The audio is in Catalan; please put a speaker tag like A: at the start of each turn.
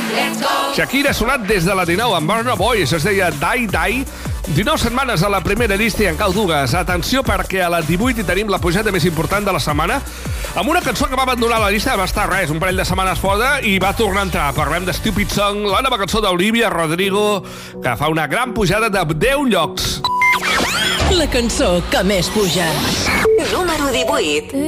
A: Shakira ha sonat des de la 19 amb Burna Boy, això es deia Die Die. 19 setmanes a la primera llista i en cau dues. Atenció, perquè a la 18 hi tenim la pujada més important de la setmana, amb una cançó que va abandonar la llista, va estar res, un parell de setmanes fora, i va tornar a entrar. Parlem de Stupid Song, la nova cançó d'Olivia Rodrigo, que fa una gran pujada de 10 llocs.
B: La cançó que més puja.
C: Número 18.